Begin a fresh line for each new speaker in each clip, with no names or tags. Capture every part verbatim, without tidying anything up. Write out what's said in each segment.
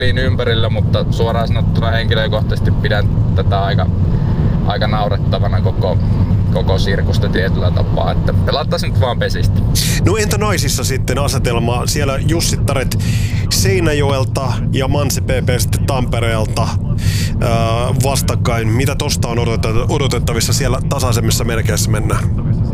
pelin ympärillä, mutta suoraan sanottuna henkilökohtaisesti pidän tätä aika, aika naurettavana koko, koko sirkusta tietyllä tapaa, että pelattaisiin nyt vaan pesistä.
No entä naisissa sitten asetelma? Siellä Jussittaret Seinäjoelta ja Manse P P sitten Tampereelta ää, vastakkain. Mitä tosta on odotettavissa? Siellä tasaisemmissa merkeissä mennään.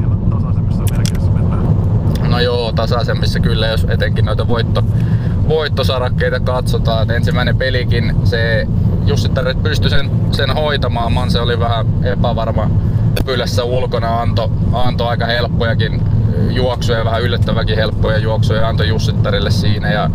No joo, tasaisemmissa kyllä, jos etenkin noita voitto, voittosarakkeita katsotaan. Et ensimmäinen pelikin, se Jussittaret pystyi sen, sen hoitamaan. Manse oli vähän epävarma pylässä ulkona, antoi anto aika helppojakin juoksuja, vähän yllättäväkin helppoja juoksuja antoi Jussittarille siinä ja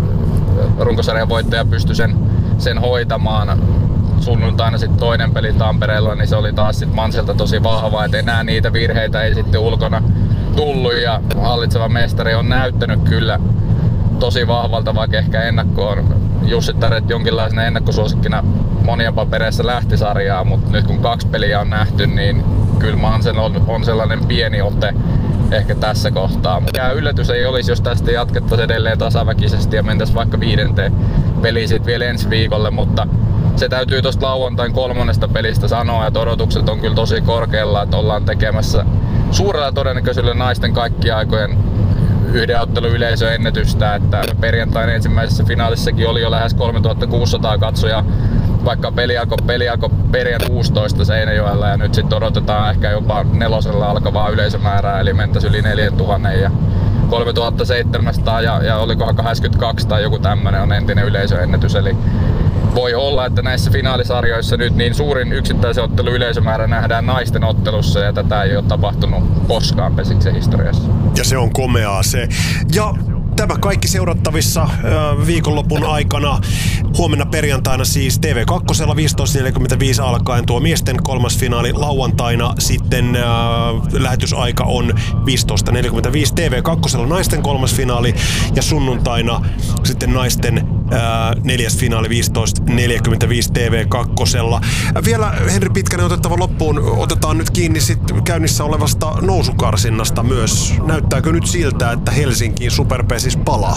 runkosarjan voittaja pystyi sen, sen hoitamaan. Sunnuntaina sitten toinen peli Tampereella, niin se oli taas sit Manselta tosi vahva, et enää niitä virheitä ei sitten ulkona tullut ja hallitseva mestari on näyttänyt kyllä tosi vahvalta, vaikka ehkä ennakkoon Jussittaret jonkinlaisena ennakkosuosikkina monien papereissa lähti sarjaa, mutta nyt kun kaksi peliä on nähty, niin kyllä Mansen on, on sellainen pieni ote ehkä tässä kohtaa. Ja yllätys ei olisi, jos tästä jatkettaisiin edelleen tasaväkisesti ja mentäisiin vaikka viidenteen peliin sitten vielä ensi viikolle, mutta se täytyy tuosta lauantain kolmannesta pelistä sanoa, että odotukset on kyllä tosi korkealla, että ollaan tekemässä suurella todennäköisyydellä naisten kaikkien aikojen yhden ottelun yleisöennätystä, että perjantain ensimmäisessä finaalissakin oli jo lähes kolmetuhattakuusisataa katsojaa, vaikka peli alkoi, peli alkoi perjantai kuusitoista Seinäjoella ja nyt sitten odotetaan ehkä jopa nelosella alkavaa yleisömäärää, eli mentäisi yli neljätuhatta ja kolmetuhattaseitsemänsataa ja, ja olikohan kahdeksankymmentäkaksi tai joku tämmönen on entinen yleisöennätys, eli voi olla, että näissä finaalisarjoissa nyt niin suurin yksittäisen ottelun yleisömäärä nähdään naisten ottelussa ja tätä ei ole tapahtunut koskaan Pesiksen historiassa.
Ja se on komeaa se. Ja tämä kaikki seurattavissa äh, viikonlopun aikana. Huomenna perjantaina siis T V kaksi viisitoista neljäkymmentäviisi alkaen tuo miesten kolmas finaali. Lauantaina sitten äh, lähetysaika on viisitoista neljäkymmentäviisi T V kaksi naisten kolmas finaali ja sunnuntaina sitten naisten äh, neljäs finaali viisitoista neljäkymmentäviisi T V kaksi. Vielä Henri Pitkänen otettava loppuun. Otetaan nyt kiinni sit käynnissä olevasta nousukarsinnasta myös. Näyttääkö nyt siltä, että Helsinkiin Superpesis palaa?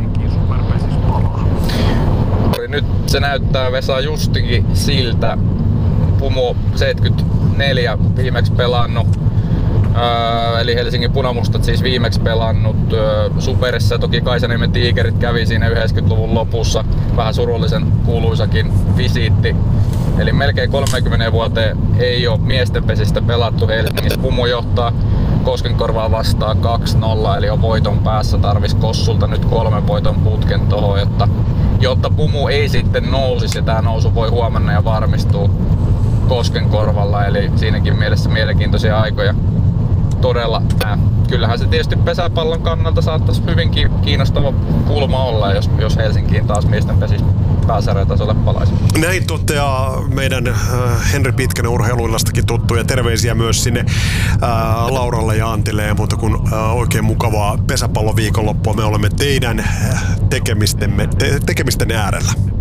Nyt se näyttää Vesa justikin siltä. Pumo seitsemänkymmentäneljä viimeksi pelannut. Öö, eli Helsingin Punamustat siis viimeksi pelannut öö, Superissa. Toki Kaisaniemen Tiikerit kävi siinä yhdeksänkymmentäluvun lopussa. Vähän surullisen kuuluisakin visiitti. Eli melkein kolmekymmentä vuoteen ei ole miesten pesistä pelattu Helsingissä. Pumo johtaa Koskenkorvaa vastaan kaksi nolla, eli on voiton päässä. Tarvis Kossulta nyt kolmen voiton putken tohon, jotta, jotta Pumu ei sitten nousisi. Ja tää nousu voi huomenna ja varmistuu Koskenkorvalla, eli siinäkin mielessä mielenkiintoisia aikoja todella. Äh, kyllähän se tietysti pesäpallon kannalta saattaisi hyvinkin kiinnostava kulma olla, jos, jos Helsinkiin taas miesten pesis pääsarjatasolle palaisi.
Näin toteaa meidän äh, Henri Pitkänen Urheiluillastakin tuttuja. Terveisiä myös sinne äh, Lauralle ja Antille ja muuta kuin äh, oikein mukavaa pesäpalloviikonloppua. Me olemme teidän tekemistemme, te, tekemisten äärellä.